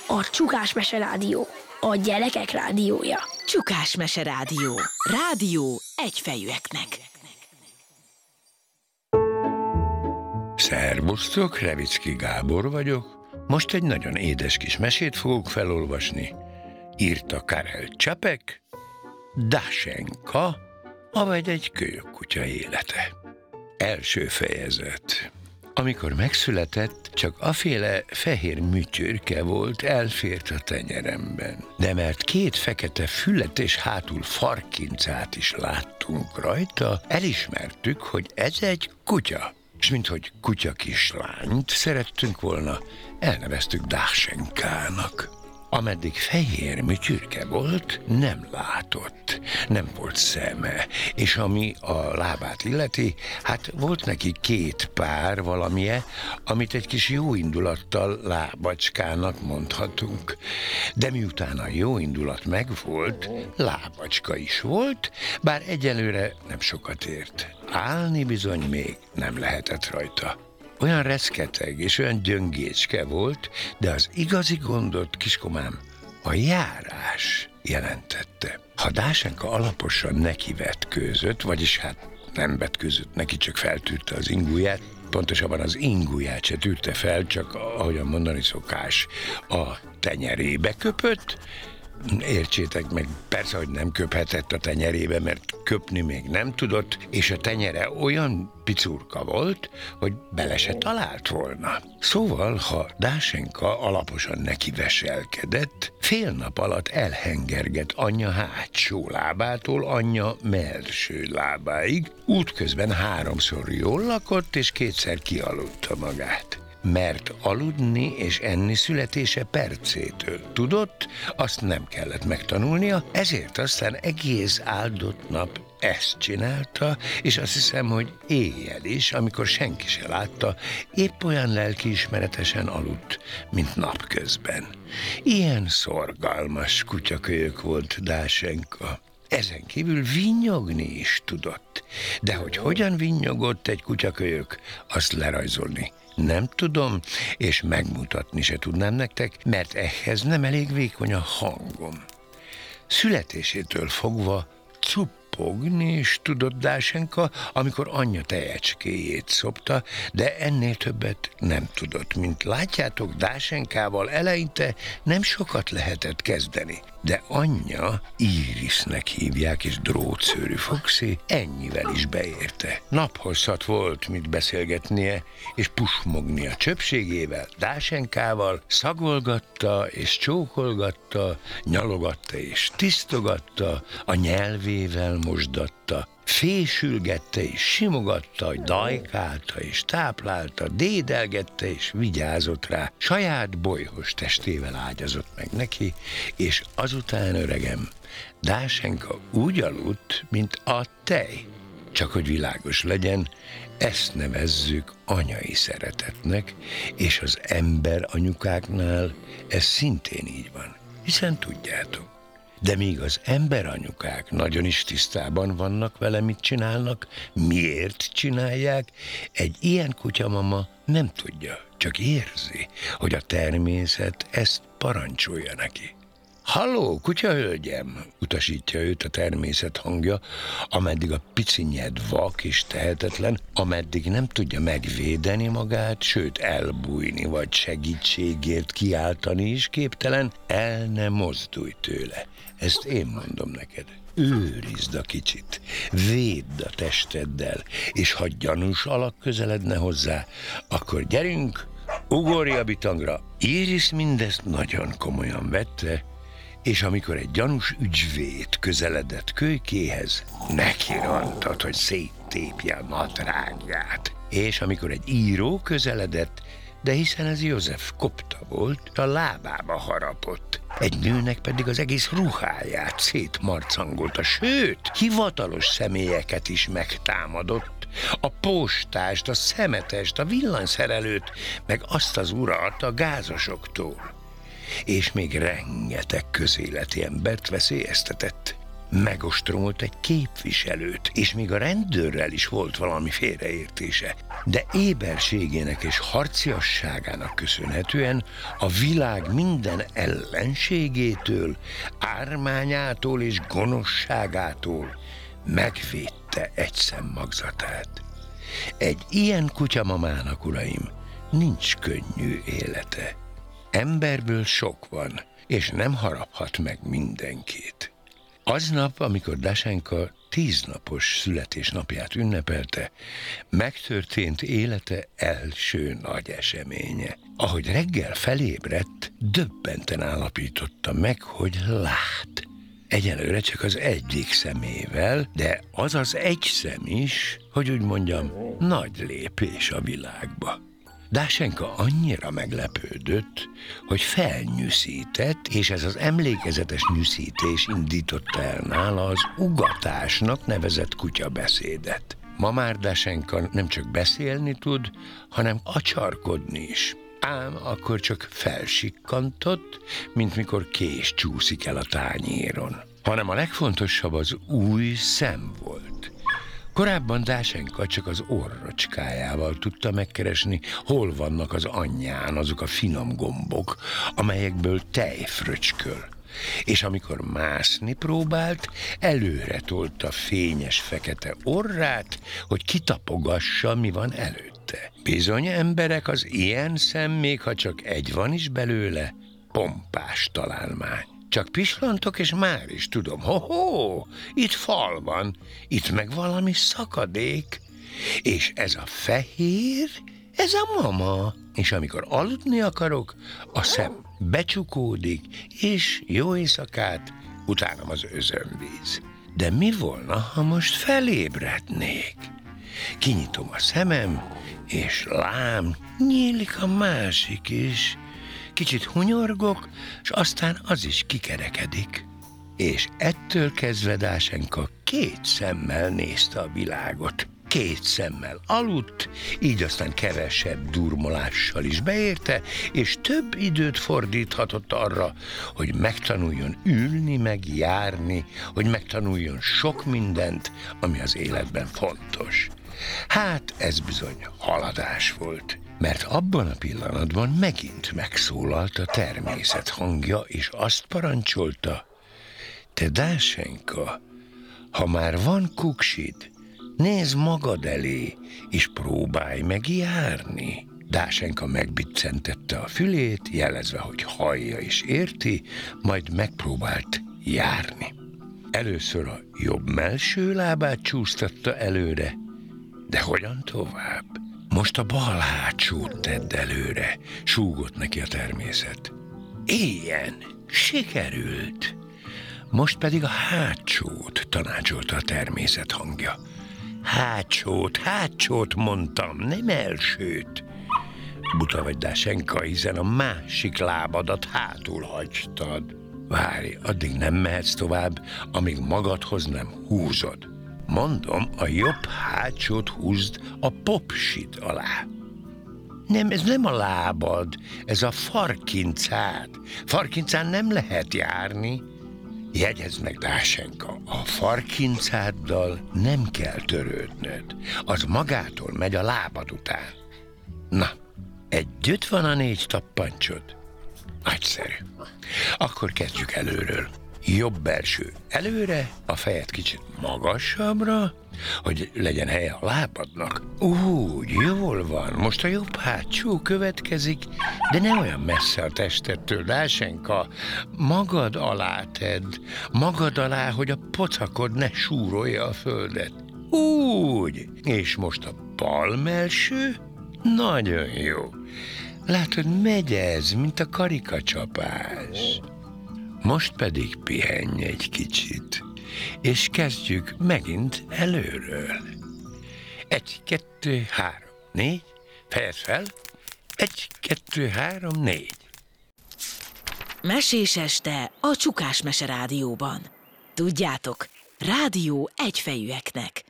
A Csukás Mese Rádió, a gyerekek rádiója. Csukás Mese Rádió. Rádió egyfejűeknek. Szerbusztok, Revicki Gábor vagyok. Most egy nagyon édes kis mesét fogok felolvasni. Írta Karel Čapek, Dašenka, avagy egy kölyökkutya élete. Első fejezet. Amikor megszületett, csak aféle fehér műtyürke volt, elfért a tenyeremben. De mert két fekete füllet és hátul farkincát is láttunk rajta, elismertük, hogy ez egy kutya. És minthogy kutya kislányt szerettünk volna, elneveztük Dašenkának. Ameddig fehér műtyürke volt, nem látott, nem volt szeme, és ami a lábát illeti, hát volt neki két pár valamije, amit egy kis jóindulattal lábacskának mondhatunk. De miután a jóindulat megvolt, lábacska is volt, bár egyelőre nem sokat ért. Állni bizony még nem lehetett rajta. Olyan reszketeg és olyan gyöngécske volt, de az igazi gondot, kiskomám, a járás jelentette. Ha Dašenka alaposan nekivetkőzött, vagyis hát nem vetkőzött neki, csak feltűrte az inguját, pontosabban az inguját se tűrte fel, csak ahogyan mondani szokás, a tenyerébe köpött. Értsétek meg, persze, hogy nem köphetett a tenyerébe, mert köpni még nem tudott, és a tenyere olyan picurka volt, hogy bele se talált volna. Szóval, ha Dašenka alaposan neki veselkedett, fél nap alatt elhengergett anyja hátsó lábától anyja mellső lábáig, útközben 3-szor jól lakott, és 2-szer kialudta magát. Mert aludni és enni születése percétől tudott, azt nem kellett megtanulnia, ezért aztán egész áldott nap ezt csinálta, és azt hiszem, hogy éjjel is, amikor senki se látta, épp olyan lelkiismeretesen aludt, mint napközben. Ilyen szorgalmas kutyakölyök volt Dašenka. Ezen kívül vinnyogni is tudott. De hogy hogyan vinnyogott egy kutyakölyök, azt lerajzolni nem tudom, és megmutatni se tudnám nektek, mert ehhez nem elég vékony a hangom. Születésétől fogva cuppogni is tudott Dašenka, amikor anyja tejecskéjét szopta, de ennél többet nem tudott. Mint látjátok, Dašenkával eleinte nem sokat lehetett kezdeni. De anyja, Irisnek hívják, és drótszőrű Foxy, ennyivel is beérte. Naphosszat volt, mit beszélgetnie, és pusmogni a csöpségével, Dašenkával, szagolgatta és csókolgatta, nyalogatta és tisztogatta, a nyelvével mosdatta, fésülgette és simogatta, dajkálta és táplálta, dédelgette és vigyázott rá, saját bolyhos testével ágyazott meg neki, és azután, öregem, Dašenka úgy aludt, mint a tej. Csak hogy világos legyen, ezt nevezzük anyai szeretetnek, és az ember anyukáknál ez szintén így van, hiszen tudjátok. De míg az emberanyukák nagyon is tisztában vannak vele, mit csinálnak, miért csinálják, egy ilyen kutyamama nem tudja, csak érzi, hogy a természet ezt parancsolja neki. Halló, kutyahölgyem, utasítja őt a természet hangja, ameddig a picinyed vak és tehetetlen, ameddig nem tudja megvédeni magát, sőt elbújni vagy segítségért kiáltani is képtelen, el ne mozdulj tőle. Ezt én mondom neked. Őrizd a kicsit, védd a testeddel, és ha gyanús alak közeledne hozzá, akkor gyerünk, ugorj a bitangra. Iris mindezt nagyon komolyan vette, és amikor egy gyanús ügyvéd közeledett kölykéhez, nekirontott, hogy széttépje a nadrágját. És amikor egy író közeledett, de hiszen ez József kopta volt, a lábába harapott. Egy nőnek pedig az egész ruháját szétmarcangolta, sőt, hivatalos személyeket is megtámadott. A postást, a szemetest, a villanyszerelőt, meg azt az urat a gázasoktól. És még rengeteg közéleti embert veszélyeztetett. Megostromolt egy képviselőt, és még a rendőrrel is volt valami félreértése. De éberségének és harciasságának köszönhetően a világ minden ellenségétől, ármányától és gonoszságától megvédte egy szemmagzatát. Egy ilyen kutyamamának, uraim, nincs könnyű élete. Emberből sok van, és nem haraphat meg mindenkit. Aznap, amikor Dasenka 10 napos születésnapját ünnepelte, megtörtént élete első nagy eseménye. Ahogy reggel felébredt, döbbenten állapította meg, hogy lát. Egyelőre csak az egyik szemével, de az az egy szem is, hogy úgy mondjam, nagy lépés a világba. Dasenka annyira meglepődött, hogy felnyűszített, és ez az emlékezetes nyűszítés indította el nála az ugatásnak nevezett kutyabeszédet. Ma már Dasenka nem csak beszélni tud, hanem acsarkodni is. Ám akkor csak felsikkantott, mint mikor kés csúszik el a tányéron. Hanem a legfontosabb az új szem volt. Korábban Dasenka csak az orrocskájával tudta megkeresni, hol vannak az anyján azok a finom gombok, amelyekből tej fröcsköl. És amikor mászni próbált, előre tolta fényes fekete orrát, hogy kitapogassa, mi van előtte. Bizony, emberek, az ilyen szem, még ha csak egy van is belőle, pompás találmány. Csak pislantok, és már is tudom, ho-ho, itt fal van, itt meg valami szakadék, és ez a fehér, ez a mama. És amikor aludni akarok, a szem becsukódik, és jó éjszakát, utánam az özönvíz. De mi volna, ha most felébrednék? Kinyitom a szemem, és lám, nyílik a másik is. Kicsit hunyorgok, és aztán az is kikerekedik. És ettől kezdve Dasenka 2 szemmel nézte a világot. 2 szemmel aludt, így aztán kevesebb durmolással is beérte, és több időt fordíthatott arra, hogy megtanuljon ülni, meg járni, hogy megtanuljon sok mindent, ami az életben fontos. Hát ez bizony haladás volt, mert abban a pillanatban megint megszólalt a természet hangja, és azt parancsolta: te Dasenka, ha már van kuksid, nézd magad elé, és próbálj meg járni. Dasenka megbiccentette a fülét, jelezve, hogy hallja és érti, majd megpróbált járni. Először a jobb mellső lábát csúsztatta előre, de hogyan tovább? Most a bal hátsót tedd előre, súgott neki a természet. Ilyen, sikerült. Most pedig a hátsót, tanácsolta a természet hangja. Hátsót mondtam, nem elsőt. Buta vagy, Dasenka, hiszen a másik lábadat hátul hagytad. Várj, addig nem mehetsz tovább, amíg magadhoz nem húzod. Mondom, a jobb hátsót húzd a popsid alá. Nem, ez nem a lábad, ez a farkincád. Farkincán nem lehet járni. Jegyezd meg, Dasenka, a farkincáddal nem kell törődnöd. Az magától megy a lábad után. Na, együtt van a 4 tappancsod? Nagyszerű. Akkor kezdjük előről. Jobb belső előre, a fejed kicsit magasabbra, hogy legyen helye a lábadnak. Úgy, jól van, most a jobb hátsó következik, de ne olyan messze a testettől, Dasenka. Magad alá tedd, magad alá, hogy a pocakod ne súrolja a földet. Úgy, és most a bal mellső? Nagyon jó. Látod, megy ez, mint a karikacsapás. Most pedig pihenj egy kicsit, és kezdjük megint előről. 1, 2, 3, 4, fejezd fel. 1, 2, 3, 4. Mesés este a Csukás Mese Rádióban. Tudjátok, rádió egyfejűeknek.